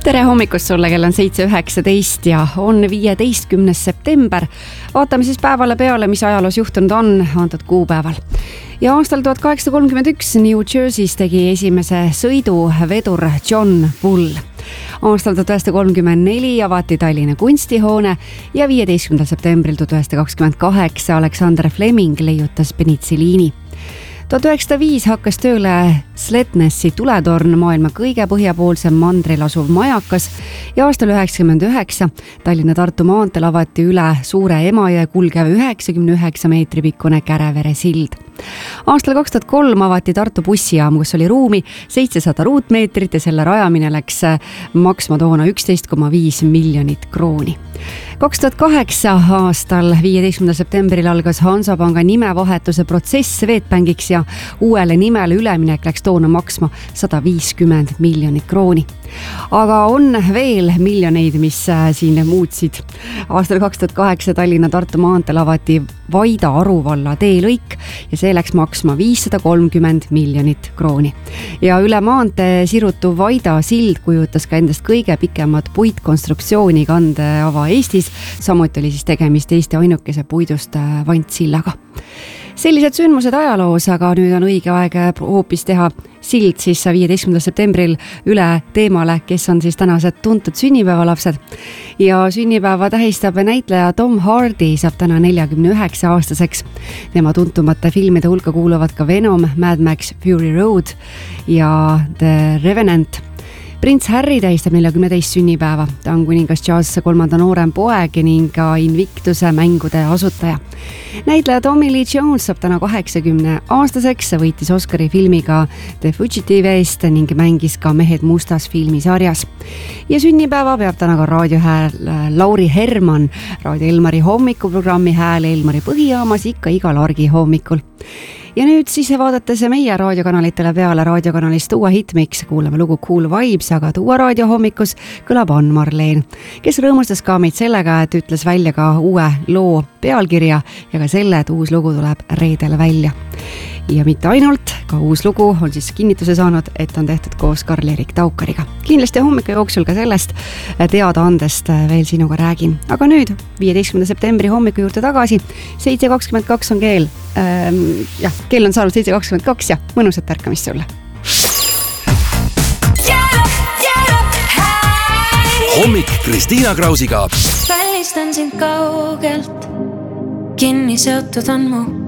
Tere hommikust sulle, kell on 7.19 ja on 15. september. Vaatame siis päevale peale, mis ajaloos juhtunud on antud kuupäeval. Ja aastal 1831 New Jersey's tegi esimese sõidu vedur John Bull. Aastal 1934 avati Tallinna kunstihoone ja 15. septembril 1928 Alexander Fleming leiutas penitsiliini. 1905 hakkas tööle Sletnessi tuletorn, maailma kõige põhjapoolsem mandril asuv majakas ja aastal 1999 Tallinna-Tartu maanteel avati üle Suure Emajõe kulgev 99 meetri pikkune Kärevere sild. Aastal 2003 avati Tartu bussijaam, kus oli ruumi 700 ruutmeetrit ja selle rajamine läks maksma toona 11,5 miljonit krooni. 2008 aastal 15. septembril algas Hansapanga nimevahetuse protsess Swedbankiks ja uuele nimele üleminek läks toona maksma 150 miljonit krooni. Aga on veel miljoneid, mis siin muutsid. Aastal 2008 Tallinna-Tartu maanteel avati Vaida Aruvalla teelõik ja see läks maksma 530 miljonit krooni. Ja üle maantee sirutuv Vaida sild kujutas ka endast kõige pikemat puitkonstruktsiooni kandeava Eestis. Samuti oli siis tegemist Eesti ainukese puidust vantsillaga. Sellised sündmused ajaloos, aga nüüd on õige aeg hoopis teha sild siis 15. septembril üle teemale, kes on siis tänased tuntud sünnipäevalapsed. Ja sünnipäeva tähistab näitleja Tom Hardy, saab täna 49 aastaseks. Tema tuntumate filmide hulka kuuluvad ka Venom, Mad Max, Fury Road ja The Revenant. Prints Harry tähistab 42 sünnipäeva. Ta on kuningas Charles III noorem poeg ning ka Invictuse mängude asutaja. Näitleja Tommy Lee Jones saab täna 80 aastaseks, võitis Oscari filmiga The Fugitive eest ning mängis ka Mehed mustas filmisarjas. Ja sünnipäeva peab täna ka raadiohääl Lauri Herman, Raadio Elmari hommikuprogrammi hääl Elmari põhijaamas ikka igal argi hommikul. Ja nüüd siis vaadates meie raadiokanalitele peale raadiokanalist Uue Hitmix, kuulame lugu Cool Vibes, aga Uue raadio hommikus kõlab Ann Marleen, kes rõõmustas ka meid sellega, et ütles välja ka uue loo pealkirja ja ka selle, et uus lugu tuleb reedel välja. Ja mitte ainult, ka uus lugu on siis kinnituse saanud, et on tehtud koos Karl-Erik Taukariga. Kindlasti hommiku jooksul ka sellest teada andest veel sinuga räägin. Aga nüüd 15. septembri hommiku juurde tagasi, 7.22 on keel. Kell on saanud 7.22 ja mõnusat ärkamist sulle. Hommik Kristiina Krausiga. Välistan sind kaugelt, kinni seotud on mu